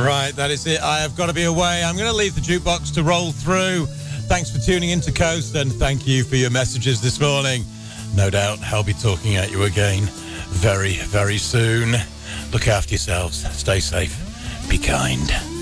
Right, that is it. I have got to be away. I'm going to leave the jukebox to roll through. Thanks for tuning into Coast, and thank you for your messages this morning. No doubt I'll be talking at you again very, very soon. Look after yourselves. Stay safe. Be kind.